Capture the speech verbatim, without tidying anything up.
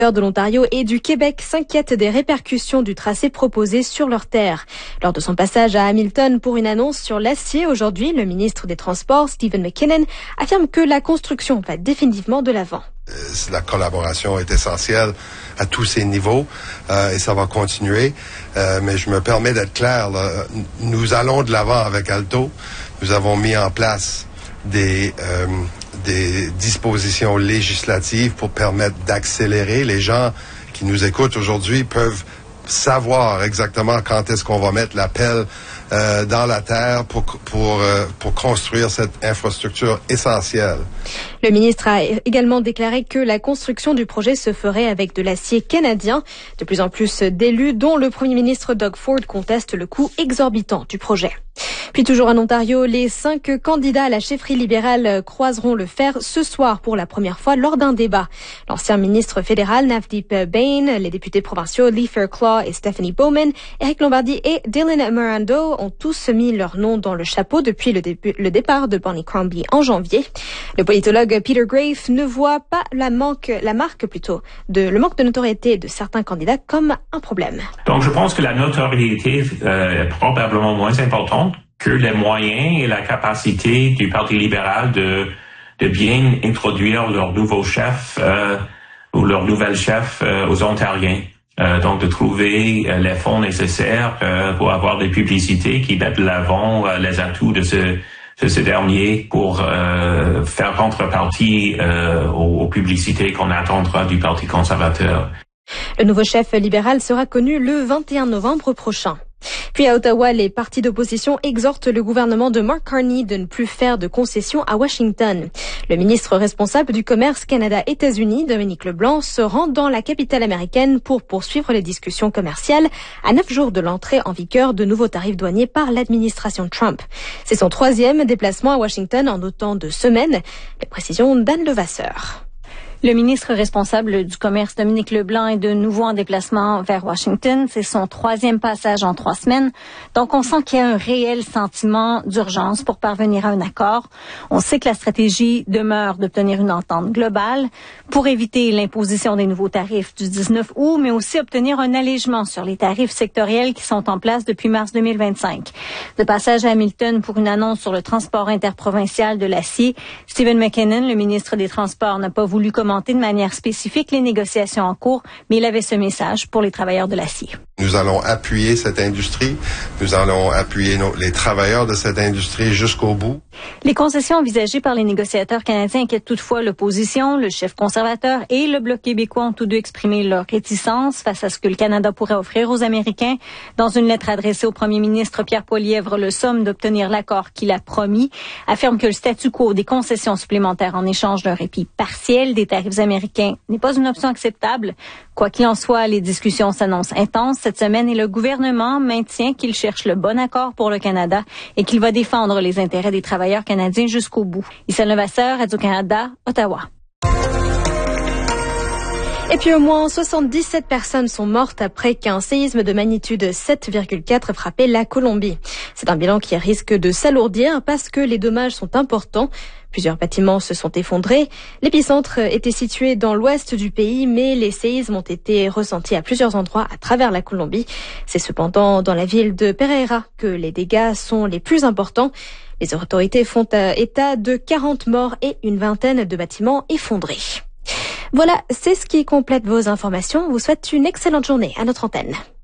de l'Ontario et du Québec s'inquiètent des répercussions du tracé proposé sur leurs terres. Lors de son passage à Hamilton pour une annonce sur l'acier aujourd'hui, le ministre des Transports, Stephen McKinnon, affirme que la construction va définitivement de l'avant. La collaboration est essentielle à tous ces niveaux euh, et ça va continuer. Euh, mais je me permets d'être clair, là, nous allons de l'avant avec Alto. Nous avons mis en place des... Euh, des dispositions législatives pour permettre d'accélérer. Les gens qui nous écoutent aujourd'hui peuvent savoir exactement quand est-ce qu'on va mettre la pelle euh, dans la terre pour pour euh, pour construire cette infrastructure essentielle. Le ministre a également déclaré que la construction du projet se ferait avec de l'acier canadien. De plus en plus d'élus, dont le premier ministre Doug Ford, contestent le coût exorbitant du projet. Puis toujours en Ontario, les cinq candidats à la chefferie libérale croiseront le fer ce soir pour la première fois lors d'un débat. L'ancien ministre fédéral Navdeep Bain, les députés provinciaux Lee Fairclough et Stephanie Bowman, Eric Lombardi et Dylan Miranda ont tous mis leur nom dans le chapeau depuis le, début, le départ de Bonnie Crombie en janvier. Le politologue Peter Graefe ne voit pas la, manque, la marque plutôt de le manque de notoriété de certains candidats comme un problème. Donc je pense que la notoriété euh, est probablement moins importante que les moyens et la capacité du Parti libéral de de bien introduire leur nouveau chef euh, ou leur nouvel chef euh, aux Ontariens. Euh, donc de trouver euh, les fonds nécessaires euh, pour avoir des publicités qui mettent de l'avant euh, les atouts de ce de ce dernier pour euh, faire contrepartie euh, aux, aux publicités qu'on attendra du Parti conservateur. Le nouveau chef libéral sera connu le vingt et un novembre prochain. Puis à Ottawa, les partis d'opposition exhortent le gouvernement de Mark Carney de ne plus faire de concessions à Washington. Le ministre responsable du commerce Canada-États-Unis, Dominique Leblanc, se rend dans la capitale américaine pour poursuivre les discussions commerciales à neuf jours de l'entrée en vigueur de nouveaux tarifs douaniers par l'administration Trump. C'est son troisième déplacement à Washington en autant de semaines. Les précisions d'Anne Levasseur. Le ministre responsable du commerce, Dominique Leblanc, est de nouveau en déplacement vers Washington. C'est son troisième passage en trois semaines. Donc, on sent qu'il y a un réel sentiment d'urgence pour parvenir à un accord. On sait que la stratégie demeure d'obtenir une entente globale pour éviter l'imposition des nouveaux tarifs du dix-neuf août, mais aussi obtenir un allègement sur les tarifs sectoriels qui sont en place depuis mars deux mille vingt-cinq. De passage à Hamilton pour une annonce sur le transport interprovincial de l'acier, Stephen McKinnon, le ministre des Transports, n'a pas voulu commenter de manière spécifique les négociations en cours, mais il avait ce message pour les travailleurs de l'acier. Nous allons appuyer cette industrie. Nous allons appuyer nos, les travailleurs de cette industrie jusqu'au bout. Les concessions envisagées par les négociateurs canadiens inquiètent toutefois l'opposition. Le chef conservateur et le Bloc québécois ont tous deux exprimé leur réticence face à ce que le Canada pourrait offrir aux Américains. Dans une lettre adressée au premier ministre Pierre Poilievre, le somme d'obtenir l'accord qu'il a promis affirme que le statu quo des concessions supplémentaires en échange d'un répit partiel des tarifs américains n'est pas une option acceptable. Quoi qu'il en soit, les discussions s'annoncent intenses cette semaine et le gouvernement maintient qu'il cherche le bon accord pour le Canada et qu'il va défendre les intérêts des travailleurs canadiens jusqu'au bout. Issa Levasseur, Radio-Canada, Ottawa. Et puis au moins soixante-dix-sept personnes sont mortes après qu'un séisme de magnitude sept virgule quatre frappait la Colombie. C'est un bilan qui risque de s'alourdir parce que les dommages sont importants. Plusieurs bâtiments se sont effondrés. L'épicentre était situé dans l'ouest du pays, mais les séismes ont été ressentis à plusieurs endroits à travers la Colombie. C'est cependant dans la ville de Pereira que les dégâts sont les plus importants. Les autorités font état de quarante morts et une vingtaine de bâtiments effondrés. Voilà, c'est ce qui complète vos informations. On vous souhaite une excellente journée à notre antenne.